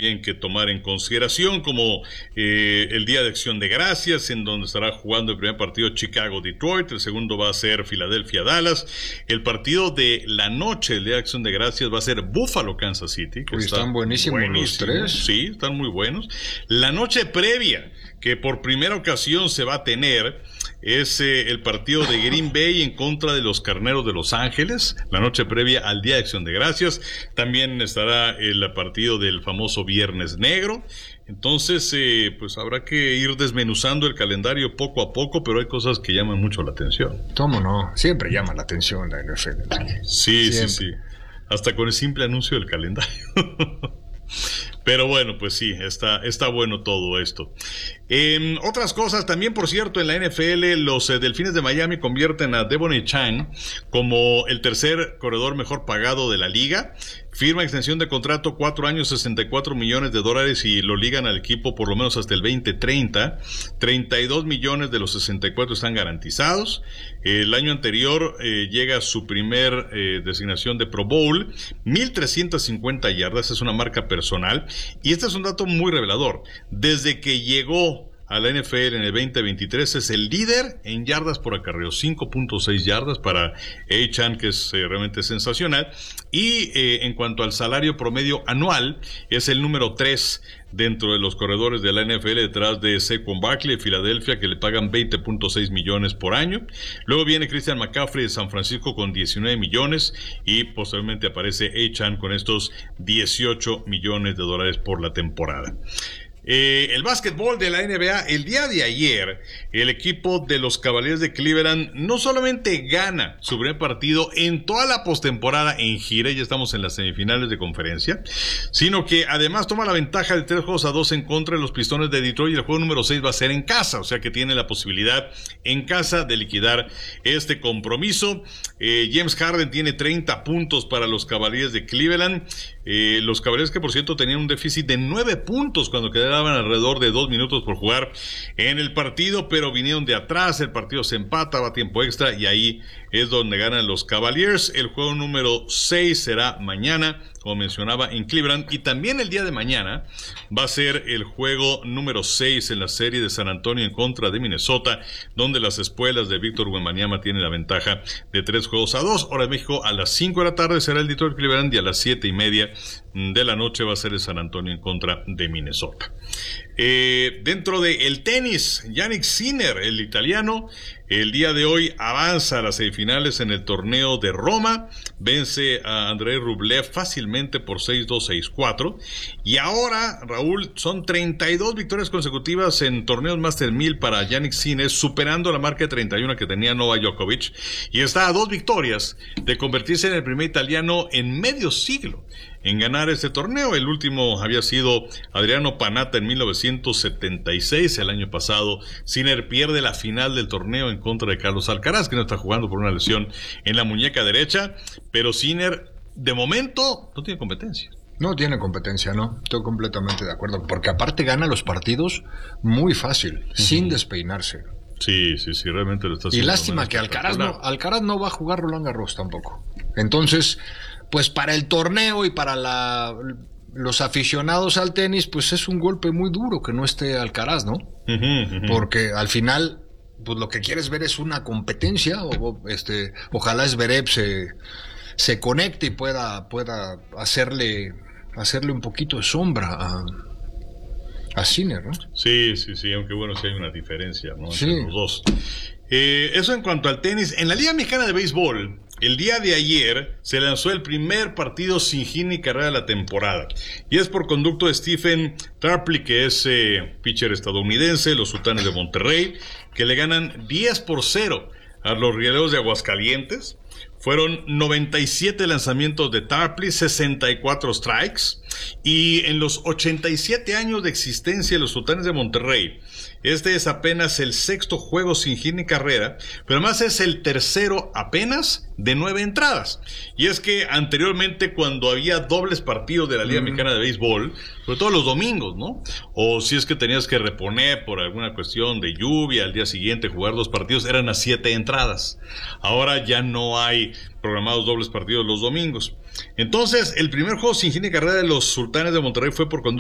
también que tomar en consideración, como el Día de Acción de Gracias, en donde estará jugando el primer partido Chicago-Detroit, el segundo va a ser Filadelfia-Dallas, el partido de la noche, el Día de Acción de Gracias, va a ser Buffalo-Kansas City. Que están buenísimos los tres. Sí, están muy buenos. La noche previa, que por primera ocasión se va a tener, es el partido de Green Bay en contra de los Carneros de Los Ángeles, la noche previa al Día de Acción de Gracias. También estará el partido del famoso Viernes Negro. Entonces, pues habrá que ir desmenuzando el calendario poco a poco, pero hay cosas que llaman mucho la atención. ¿Cómo no? Siempre llama la atención la NFL. Sí, siempre. Sí. Hasta con el simple anuncio del calendario. Pero bueno, pues sí, está bueno todo esto. Otras cosas también, por cierto, en la NFL, los Delfines de Miami convierten a Devon Achane como el tercer corredor mejor pagado de la liga. Firma extensión de contrato, 4 años, $64 millones y lo ligan al equipo por lo menos hasta el 2030. 32 millones de los 64 están garantizados. El año anterior llega a su primer designación de Pro Bowl, 1,350 yardas, es una marca personal. Y este es un dato muy revelador. Desde que llegó a la NFL en el 2023 es el líder en yardas por acarreo, 5.6 yardas para Achane, que es realmente sensacional. Y en cuanto al salario promedio anual, es el número 3 dentro de los corredores de la NFL, detrás de Saquon Barkley de Filadelfia, que le pagan 20.6 millones por año. Luego viene Christian McCaffrey de San Francisco con 19 millones y posteriormente aparece Achane con estos $18 millones por la temporada. El básquetbol de la NBA, el día de ayer, el equipo de los Cavaliers de Cleveland no solamente gana su primer partido en toda la postemporada en gira, ya estamos en las semifinales de conferencia, sino que además toma la ventaja de 3-2 en contra de los Pistones de Detroit, y el juego número 6 va a ser en casa, o sea que tiene la posibilidad en casa de liquidar este compromiso. James Harden tiene 30 puntos para los Cavaliers de Cleveland. Los Cavaliers, que por cierto tenían un déficit de 9 puntos cuando quedaban alrededor de 2 minutos por jugar en el partido, pero vinieron de atrás, el partido se empata, va a tiempo extra y ahí es donde ganan los Cavaliers. El juego número 6 será mañana, como mencionaba, en Cleveland, y también el día de mañana va a ser el juego número 6 en la serie de San Antonio en contra de Minnesota, donde las espuelas de Víctor Wembanyama tienen la ventaja de 3-2. Hora de México, a las 5 de la tarde será el Detroit Cleveland, y a las 7:30 de la noche va a ser el San Antonio en contra de Minnesota. Dentro del tenis, Jannik Sinner, el italiano, el día de hoy avanza a las semifinales en el torneo de Roma, vence a Andrei Rublev fácilmente por 6-2, 6-4, y ahora, Raúl, son 32 victorias consecutivas en torneos Master 1000 para Jannik Sinner, superando la marca de 31 que tenía Novak Djokovic, y está a 2 victorias de convertirse en el primer italiano en medio siglo en ganar este torneo. El último había sido Adriano Panatta en 1976. El año pasado Sinner pierde la final del torneo en contra de Carlos Alcaraz, que no está jugando por una lesión en la muñeca derecha, pero Sinner de momento no tiene competencia. No tiene competencia, no, estoy completamente de acuerdo, porque aparte gana los partidos muy fácil, sin despeinarse. Sí, realmente lo está haciendo. Y lástima que Alcaraz no va a jugar Roland Garros tampoco. Entonces, pues para el torneo y para los aficionados al tenis, pues es un golpe muy duro que no esté Alcaraz, ¿no? Porque al final, pues lo que quieres ver es una competencia. Ojalá Zverev se conecte y pueda hacerle un poquito de sombra a Sinner, ¿no? Sí, aunque bueno, sí hay una diferencia, ¿no? Entre los dos. Eso en cuanto al tenis. En la Liga Mexicana de Béisbol, el día de ayer se lanzó el primer partido sin hit ni carrera de la temporada, y es por conducto de Stephen Tarpley, que es pitcher estadounidense, los Sultanes de Monterrey, que le ganan 10-0 a los Rieleros de Aguascalientes. Fueron 97 lanzamientos de Tarpley, 64 strikes, y en los 87 años de existencia de los Sultanes de Monterrey, este es apenas el 6º juego sin hit ni carrera, pero además es el tercero apenas de 9 entradas. Y es que anteriormente, cuando había dobles partidos de la Liga Mexicana de Béisbol, sobre todo los domingos, ¿no? O si es que tenías que reponer por alguna cuestión de lluvia, al día siguiente jugar 2 partidos, eran a 7 entradas. Ahora ya no hay programados dobles partidos los domingos. Entonces, el primer juego sin hit ni carrera de los Sultanes de Monterrey fue por conducto